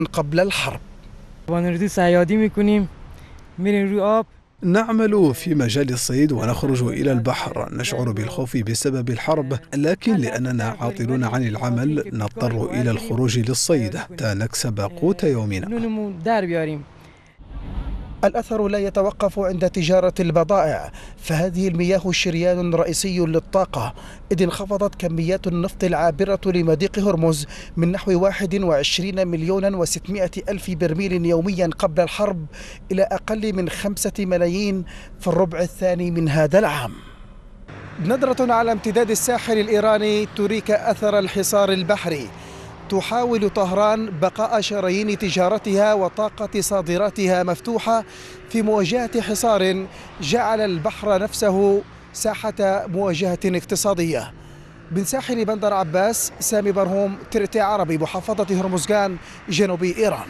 قبل الحرب. نعمل في مجال الصيد ونخرج إلى البحر، نشعر بالخوف بسبب الحرب، لكن لأننا عاطلون عن العمل نضطر إلى الخروج للصيد حتى نكسب قوت يومنا. الأثر لا يتوقف عند تجارة البضائع، فهذه المياه شريان رئيسي للطاقة، إذ انخفضت كميات النفط العابرة لمضيق هرمز من نحو 21,600,000 برميل يوميا قبل الحرب إلى أقل من 5 ملايين في الربع الثاني من هذا العام. نظرة على امتداد الساحل الإيراني تريك أثر الحصار البحري. تحاول طهران بقاء شرايين تجارتها وطاقة صادراتها مفتوحة في مواجهة حصار جعل البحر نفسه ساحة مواجهة اقتصادية. من ساحل بندر عباس، سامي برهوم، ترتي عربي، محافظة هرمزغان، جنوب إيران.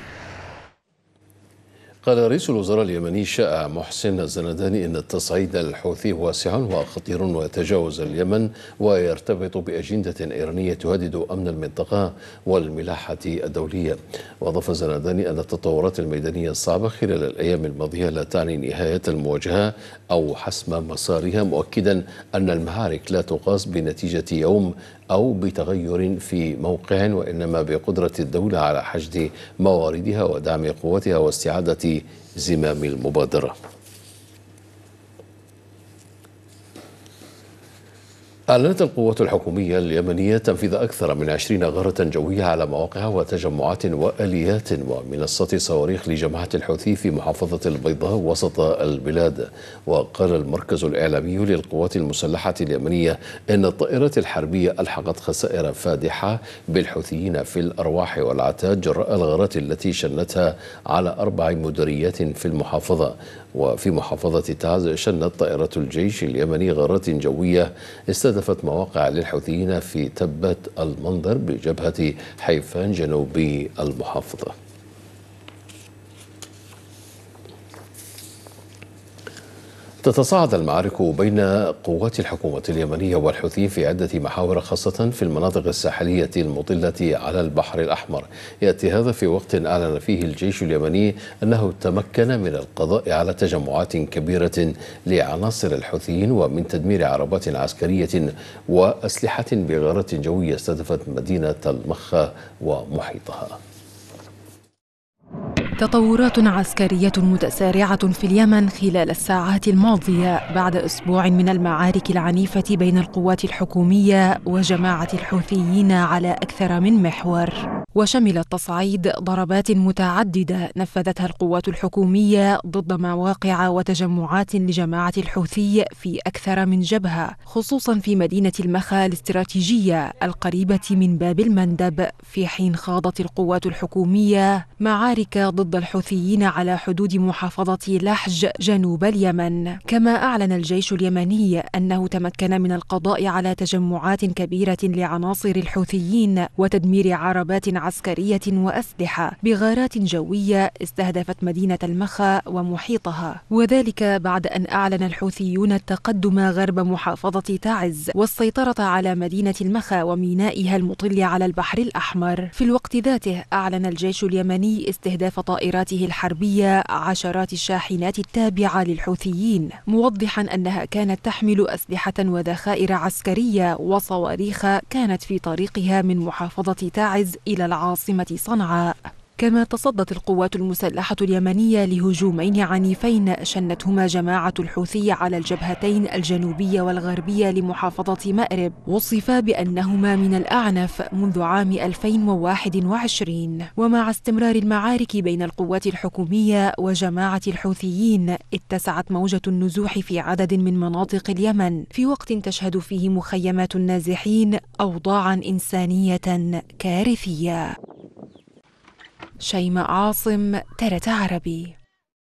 قال رئيس الوزراء اليمني الشائع محسن الزنداني إن التصعيد الحوثي واسع وخطير ويتجاوز اليمن ويرتبط بأجندة إيرانية تهدد أمن المنطقة والملاحة الدولية. وأضاف الزنداني أن التطورات الميدانية الصعبة خلال الأيام الماضية لا تعني نهاية المواجهة أو حسم مسارها، مؤكدا أن المعارك لا تقاس بنتيجة يوم أو بتغير في موقع، وإنما بقدرة الدولة على حشد مواردها ودعم قوتها واستعادة زمام المبادرة. أعلنت القوات الحكومية اليمنية تنفيذ أكثر من 20 غارة جوية على مواقع وتجمعات وآليات ومنصات صواريخ لجماعة الحوثي في محافظة البيضاء وسط البلاد. وقال المركز الإعلامي للقوات المسلحة اليمنية إن الطائرات الحربية ألحقت خسائر فادحة بالحوثيين في الأرواح والعتاد جراء الغارات التي شنتها على 4 مديريات في المحافظة. وفي محافظة تعز شنت طائرة الجيش اليمني غارات جوية استهدفت مواقع للحوثيين في تبت المنظر بجبهة حيفان جنوب المحافظة. تتصاعد المعارك بين قوات الحكومة اليمنية والحوثيين في عدة محاور، خاصة في المناطق الساحلية المطلة على البحر الأحمر. يأتي هذا في وقت أعلن فيه الجيش اليمني أنه تمكن من القضاء على تجمعات كبيرة لعناصر الحوثيين ومن تدمير عربات عسكرية وأسلحة بغارات جوية استهدفت مدينة المخا ومحيطها. تطورات عسكرية متسارعة في اليمن خلال الساعات الماضية بعد أسبوع من المعارك العنيفة بين القوات الحكومية وجماعة الحوثيين على أكثر من محور، وشمل تصعيد ضربات متعددة نفذتها القوات الحكومية ضد مواقع وتجمعات لجماعة الحوثي في أكثر من جبهة، خصوصا في مدينة المخا الاستراتيجية القريبة من باب المندب، في حين خاضت القوات الحكومية معارك ضد الحوثيين على حدود محافظة لحج جنوب اليمن. كما أعلن الجيش اليمني أنه تمكن من القضاء على تجمعات كبيرة لعناصر الحوثيين وتدمير عربات عسكرية وأسلحة بغارات جوية استهدفت مدينة المخا ومحيطها، وذلك بعد أن أعلن الحوثيون التقدم غرب محافظة تعز والسيطرة على مدينة المخا ومينائها المطل على البحر الأحمر. في الوقت ذاته أعلن الجيش اليمني استهداف طائراته الحربية عشرات الشاحنات التابعة للحوثيين، موضحا أنها كانت تحمل أسلحة وذخائر عسكرية وصواريخ كانت في طريقها من محافظة تعز إلى العاصمة صنعاء. كما تصدت القوات المسلحة اليمنية لهجومين عنيفين شنتهما جماعة الحوثي على الجبهتين الجنوبية والغربية لمحافظة مأرب، وصفا بأنهما من الأعنف منذ عام 2021. ومع استمرار المعارك بين القوات الحكومية وجماعة الحوثيين، اتسعت موجة النزوح في عدد من مناطق اليمن في وقت تشهد فيه مخيمات النازحين أوضاعا إنسانية كارثية. شيماء عاصم، ترت عربي.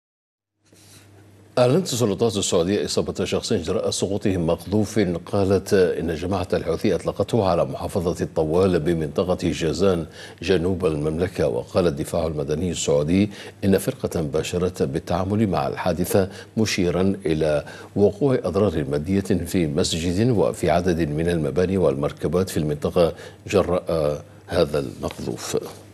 أعلنت السلطات السعودية إصابة شخص جراء سقوطه مقذوف. قالت إن جماعة الحوثي أطلقته على محافظة الطوال بمنطقة جازان جنوب المملكة. وقال الدفاع المدني السعودي إن فرقة باشرت بالتعامل مع الحادثة، مشيرا إلى وقوع أضرار مادية في مسجد وفي عدد من المباني والمركبات في المنطقة جراء هذا المقذوف.